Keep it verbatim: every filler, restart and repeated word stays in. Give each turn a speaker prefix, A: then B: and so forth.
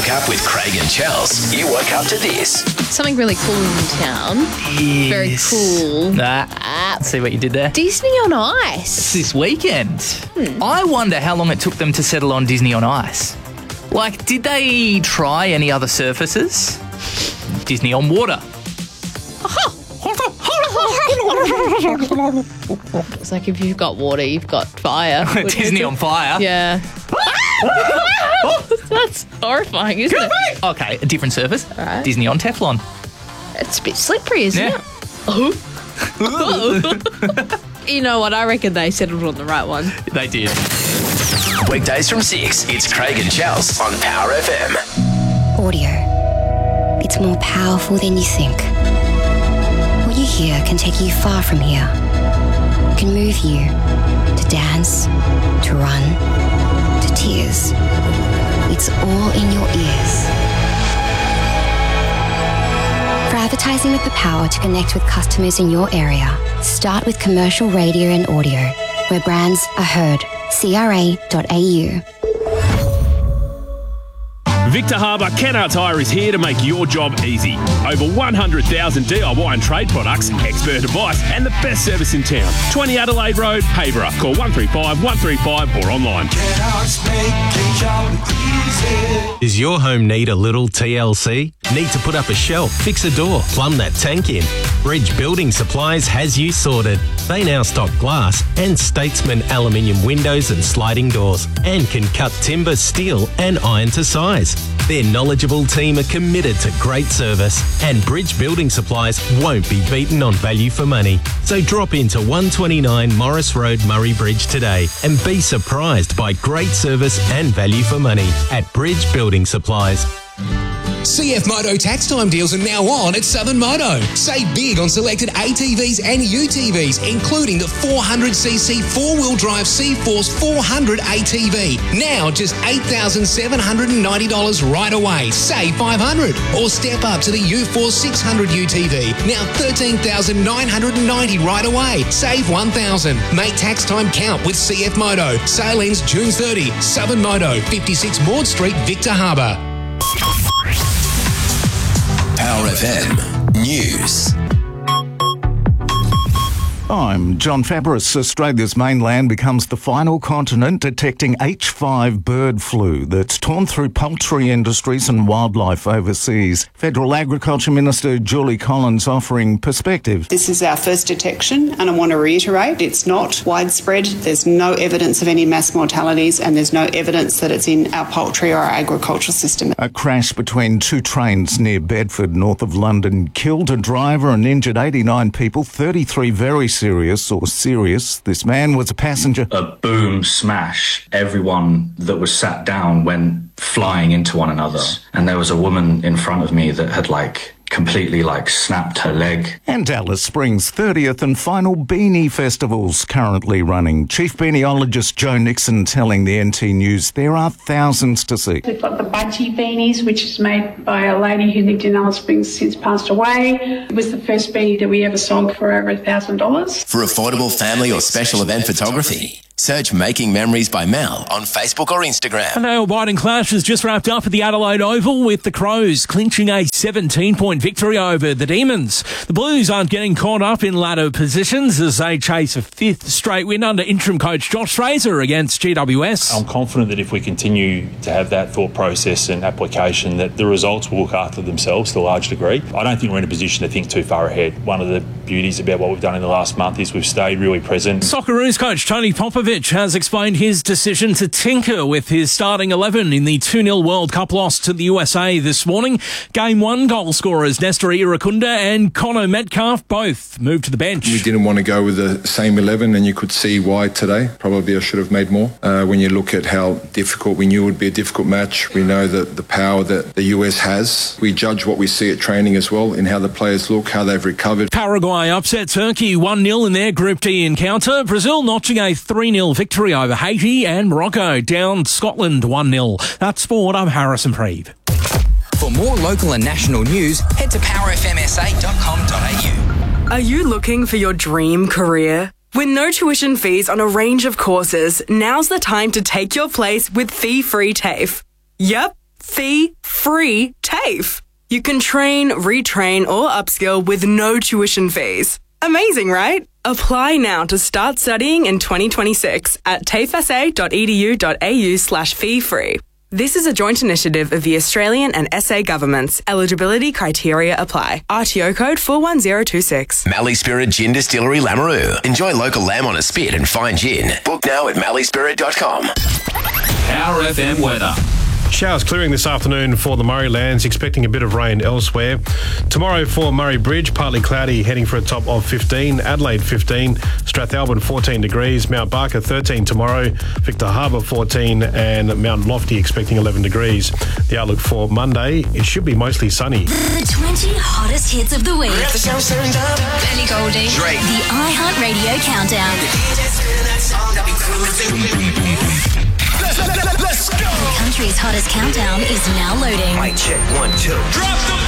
A: wake up with Craig and Chels. You woke up to this.
B: Something really cool in town.
C: Yes.
B: Very cool.
C: Ah, see what you did there?
B: Disney on
C: It's
B: Ice.
C: this weekend. Hmm. I wonder how long it took them to settle on Disney on Ice. Like, did they try any other surfaces? Disney on water.
B: It's like if you've got water, you've got fire.
C: Disney on fire.
B: Yeah. That's horrifying, isn't it?
C: Okay, a different surface.
B: Right.
C: Disney on Teflon.
B: It's a bit slippery, isn't
C: Yeah.
B: it? Oh. You know what? I reckon they settled on the right one.
C: They did.
A: Weekdays from six. It's Craig and Chels on Power F M.
D: Audio. It's more powerful than you think. What you hear can take you far from here. It can move you to dance, to run, to tears. It's all in your ears. For advertising with the power to connect with customers in your area, start with commercial radio and audio, where brands are heard. C R A dot A U.
E: Victor Harbour Canal Tire is here to make your job easy. Over one hundred thousand D I Y and trade products, expert advice and the best service in town. twenty Adelaide Road, Hayborough. Call one three five, one three five or online.
F: Does your home need a little T L C? Need to put up a shelf, fix a door, plumb that tank in? Bridge Building Supplies has you sorted. They now stock glass and Statesman aluminium windows and sliding doors and can cut timber, steel and iron to size. Their knowledgeable team are committed to great service and Bridge Building Supplies won't be beaten on value for money. So drop into one twenty-nine Morris Road, Murray Bridge today and be surprised by great service and value for money at Bridge Building Supplies.
G: C F Moto tax time deals are now on at Southern Moto. Save big on selected A T Vs and U T Vs, including the four hundred c c four-wheel drive C-Force four hundred A T V. Now just eight thousand seven hundred ninety dollars right away. Save five hundred dollars. Or step up to the U four six hundred U T V. Now thirteen thousand nine hundred ninety dollars right away. Save one thousand dollars. Make tax time count with C F Moto. Sale ends June thirtieth. Southern Moto, fifty-six Maud Street, Victor Harbour.
A: Power F M News.
H: I'm John Fabris. Australia's mainland becomes the final continent detecting H five bird flu that's torn through poultry industries and wildlife overseas. Federal Agriculture Minister Julie Collins offering perspective.
I: This is our first detection, and I want to reiterate, it's not widespread. There's no evidence of any mass mortalities, and there's no evidence that it's in our poultry or our agricultural system.
H: A crash between two trains near Bedford, north of London, killed a driver and injured eighty-nine people, thirty-three very serious or serious. This man was a passenger.
J: A boom smash. Everyone that was sat down went flying into one another. And there was a woman in front of me that had like completely like snapped her leg.
H: And Alice Springs' thirtieth and final Beanie Festival's currently running. Chief Beanieologist Joe Nixon telling the N T News there are thousands to see.
K: We've got the Budgie Beanies, which is made by a lady who lived in Alice Springs, since passed away. It was the first beanie that we ever sold for over a thousand dollars.
A: For affordable family or special event photography, search Making Memories by Mel on Facebook or Instagram.
E: A nail-biting clash has just wrapped up at the Adelaide Oval with the Crows clinching a seventeen-point victory over the Demons. The Blues aren't getting caught up in ladder positions as they chase a fifth straight win under interim coach Josh Fraser against G W S.
L: I'm confident that if we continue to have that thought process and application, that the results will look after themselves to a large degree. I don't think we're in a position to think too far ahead. One of the beauties about what we've done in the last month is we've stayed really present.
E: Socceroos coach Tony Popovich has explained his decision to tinker with his starting eleven in the two nil World Cup loss to the U S A this morning. Game one goal scorers Nestor Irakunda and Connor Metcalf both moved to the bench.
M: We didn't want to go with the same eleven, and you could see why today. Probably I should have made more. Uh, when you look at how difficult, we knew it would be a difficult match. We know that the power that the U S has. We judge what we see at training as well in how the players look, how they've recovered.
E: Paraguay upset Turkey one nil in their Group D encounter. Brazil notching a three nil victory over Haiti, and Morocco down Scotland one nil. That's sport. I'm Harrison Preeve.
N: For more local and national news, head to power f m s a dot com dot a u.
O: Are you looking for your dream career? With no tuition fees on a range of courses, now's the time to take your place with fee-free TAFE. Yep, fee-free TAFE. You can train, retrain, or upskill with no tuition fees. Amazing, right? Apply now to start studying in twenty twenty-six at tafesa.edu.au slash fee free. This is a joint initiative of the Australian and S A governments. Eligibility criteria apply. R T O code four one zero two six.
A: Mallee Spirit Gin Distillery, Lamoureux. Enjoy local lamb on a spit and fine gin. Book now at mallee spirit dot com.
P: Power F M weather.
Q: Showers clearing this afternoon for the Murray Lands, expecting a bit of rain elsewhere. Tomorrow for Murray Bridge, partly cloudy, heading for a top of fifteen. Adelaide fifteen, Strathalbyn fourteen degrees, Mount Barker thirteen tomorrow, Victor Harbour fourteen, and Mount Lofty expecting eleven degrees. The outlook for Monday, it should be mostly sunny.
R: The twenty hottest hits of the week. Ellie Goulding.
A: Drake.
R: The iHeartRadio Countdown.
A: Let's, let, let, let's go.
R: The country's hottest countdown is now loading.
A: Mic check, one, two. Drop the